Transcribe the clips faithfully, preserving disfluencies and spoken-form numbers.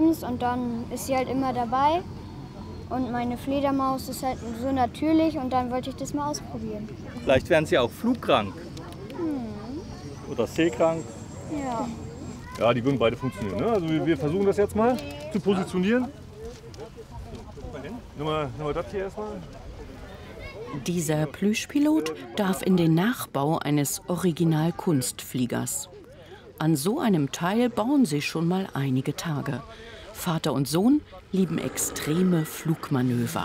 Gans und dann ist sie halt immer dabei. Und meine Fledermaus ist halt so natürlich und dann wollte ich das mal ausprobieren. Vielleicht werden Sie auch flugkrank. Hm. Oder seekrank. Ja. Ja, die würden beide funktionieren. Ne? Also wir, wir versuchen das jetzt mal zu positionieren. Nimm mal, nimm mal das hier erstmal. Dieser Plüschpilot darf in den Nachbau eines Original-Kunstfliegers. An so einem Teil bauen sie schon mal einige Tage. Vater und Sohn lieben extreme Flugmanöver.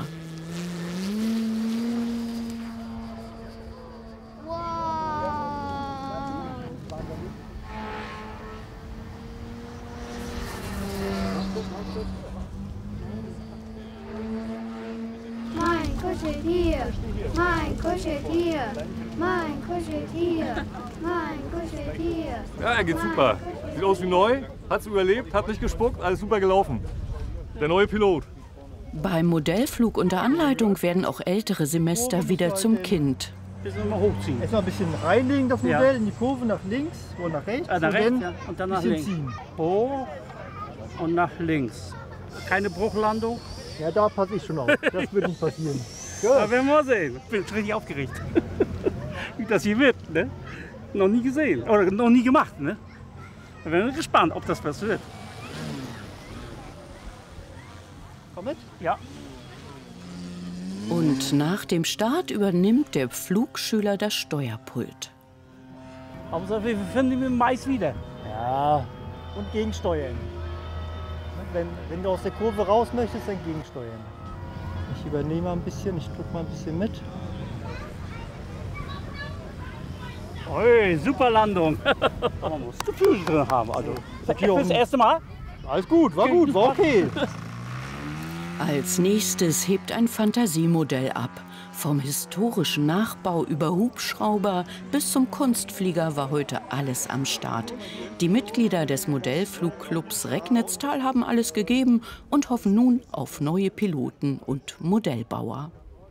Mein Kuscheltier, mein Kuscheltier, mein Kuscheltier, mein Kuscheltier. Ja, er geht super. Sieht aus wie neu, hat es überlebt, hat nicht gespuckt, alles super gelaufen. Der neue Pilot. Beim Modellflug unter Anleitung werden auch ältere Semester wieder zum Kind. Bisschen mal hochziehen. Erstmal ein bisschen reinlegen, das Modell, Ja. in die Kurve nach links und nach rechts. Ah, nach und rechts, dann ja. Und dann nach bisschen links. ziehen. Hoch und nach links. Keine Bruchlandung. Ja, da passe ich schon auf. Das wird nicht passieren. Da werden wir mal sehen. Ich bin jetzt richtig aufgeregt. Wie das hier wird, ne? Noch nie gesehen. Oder noch nie gemacht, ne? Da werden wir gespannt, ob das was wird. Komm mit. Ja. Und nach dem Start übernimmt der Flugschüler das Steuerpult. Hauptsache, wir finden den Mais wieder. Ja, und gegensteuern. Wenn, wenn du aus der Kurve raus möchtest, dann gegensteuern. Ich übernehme mal ein bisschen, ich drücke mal ein bisschen mit. Ui, super Landung. Man muss Gefühl drin haben. Also, das ist das erste Mal. Alles gut, war gut, war okay. Als nächstes hebt ein Fantasiemodell ab. Vom historischen Nachbau über Hubschrauber bis zum Kunstflieger war heute alles am Start. Die Mitglieder des Modellflugclubs Recknitztal haben alles gegeben und hoffen nun auf neue Piloten und Modellbauer.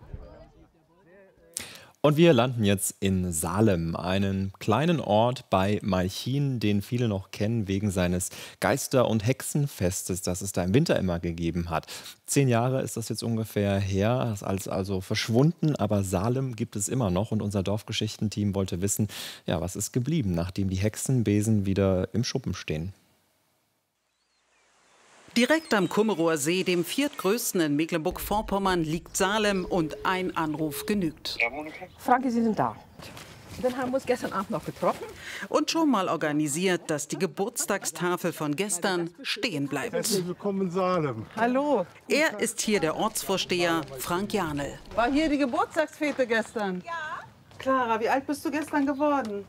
Und wir landen jetzt in Salem, einen kleinen Ort bei Malchin, den viele noch kennen wegen seines Geister- und Hexenfestes, das es da im Winter immer gegeben hat. Zehn Jahre ist das jetzt ungefähr her, das ist alles also verschwunden, aber Salem gibt es immer noch und unser Dorfgeschichtenteam wollte wissen, ja, was ist geblieben, nachdem die Hexenbesen wieder im Schuppen stehen. Direkt am Kummerower See, dem viertgrößten in Mecklenburg-Vorpommern, liegt Salem und ein Anruf genügt. Franke, Sie sind da. Dann haben wir uns gestern Abend noch getroffen. Und schon mal organisiert, dass die Geburtstagstafel von gestern stehen bleibt. Herzlich willkommen in Salem. Hallo. Er ist hier der Ortsvorsteher Frank Janel. War hier die Geburtstagsfete gestern? Ja. Clara, wie alt bist du gestern geworden?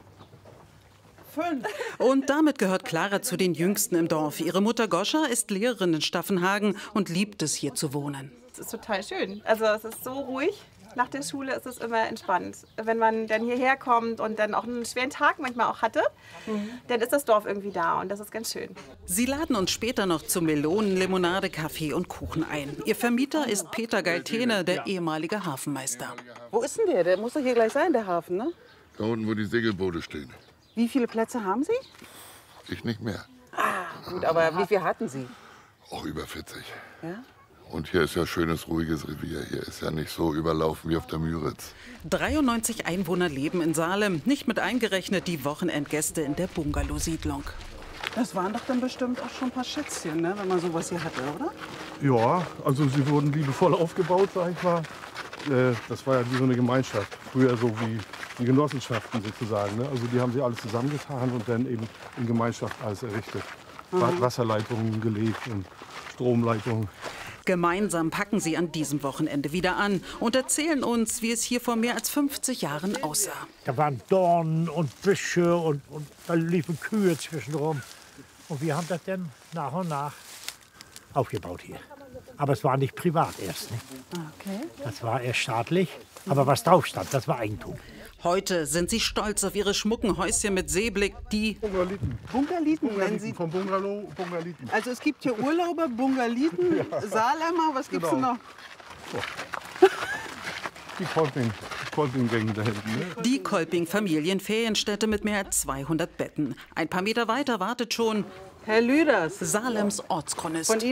Fünf. Und damit gehört Clara zu den Jüngsten im Dorf. Ihre Mutter Goscha ist Lehrerin in Staffenhagen und liebt es, hier zu wohnen. Es ist total schön. Also es ist so ruhig. Nach der Schule ist es immer entspannt. Wenn man dann hierher kommt und dann auch einen schweren Tag manchmal auch hatte, mhm. dann ist das Dorf irgendwie da und das ist ganz schön. Sie laden uns später noch zu Melonen, Limonade, Kaffee und Kuchen ein. Ihr Vermieter ist Peter Galtene, der ehemalige Hafenmeister. Wo ist denn der? Der muss doch hier gleich sein, der Hafen, ne? Da unten, wo die Segelboote stehen. Wie viele Plätze haben Sie? Ich nicht mehr. Ah, gut, aber wie viel hatten Sie? Auch über vierzig. Ja? Und hier ist ja schönes, ruhiges Revier. Hier ist ja nicht so überlaufen wie auf der Müritz. dreiundneunzig Einwohner leben in Salem, nicht mit eingerechnet die Wochenendgäste in der Bungalow-Siedlung. Das waren doch dann bestimmt auch schon ein paar Schätzchen, ne, wenn man sowas hier hatte, oder? Ja, also sie wurden liebevoll aufgebaut, sag ich mal. Äh, das war ja wie so eine Gemeinschaft. Früher so wie die Genossenschaften sozusagen. Ne? Also die haben sie alles zusammengetan und dann eben in Gemeinschaft alles errichtet. Mhm. Wasserleitungen gelegt und Stromleitungen. Gemeinsam packen sie an diesem Wochenende wieder an und erzählen uns, wie es hier vor mehr als fünfzig Jahren aussah. Da waren Dornen und Büsche und, und da liefen Kühe zwischenrum. Und wir haben das dann nach und nach aufgebaut hier. Aber es war nicht privat erst. Nicht? Okay. Das war erst staatlich. Aber was drauf stand, das war Eigentum. Heute sind sie stolz auf ihre schmucken Häuschen mit Seeblick, die Bungaliten. Bungaliten nennen Sie? Vom Bungalow Bungaliten. Also es gibt hier Urlauber, Bungaliten, ja. Salemer, was gibt's Genau. denn noch? Oh. Die Kolping, Kolping-Gänge da hinten. Ne? Die Kolping-Familienferienstätte mit mehr als zweihundert Betten. Ein paar Meter weiter wartet schon Herr Lüders, Salems Ortschronist.